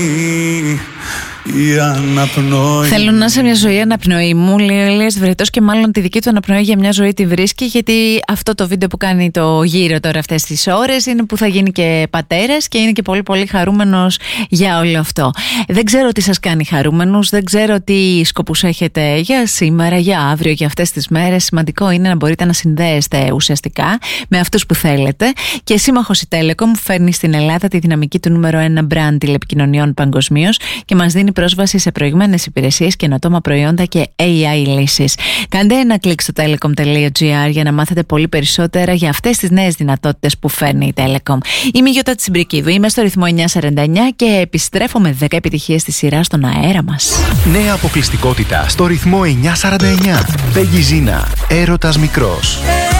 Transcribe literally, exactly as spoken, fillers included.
Η αναπνοή. Θέλω να είσαι μια ζωή αναπνοή μου, λέει ο Ηλίας Βρετός, και μάλλον τη δική του αναπνοή για μια ζωή τη βρίσκει, γιατί αυτό το βίντεο που κάνει το γύρο τώρα αυτές τις ώρες είναι που θα γίνει και πατέρας και είναι και πολύ πολύ χαρούμενος για όλο αυτό. Δεν ξέρω τι σας κάνει χαρούμενους, δεν ξέρω τι σκοπούς έχετε για σήμερα, για αύριο, για αυτές τις μέρες. Σημαντικό είναι να μπορείτε να συνδέεστε ουσιαστικά με αυτούς που θέλετε. Και σύμμαχος η Telecom φέρνει στην Ελλάδα τη δυναμική του νούμερο ένα brand τηλεπικοινωνιών παγκοσμίως και μας δίνει πρόσβαση σε προηγμένες υπηρεσίες, καινοτόμα προϊόντα και έι άι λύσεις. Κάντε ένα κλικ στο telecom τελεία gr για να μάθετε πολύ περισσότερα για αυτές τις νέες δυνατότητες που φέρνει η Telecom. Είμαι η Γιώτα Τσιμπρικίδου, είμαι στο ρυθμό εννιακόσια σαράντα εννιά και επιστρέφω με δέκα επιτυχίες στη σειρά στον αέρα μας. Νέα αποκλειστικότητα στο ρυθμό εννιακόσια σαράντα εννιά. Πέγγι Ζίνα, έρωτας μικρός.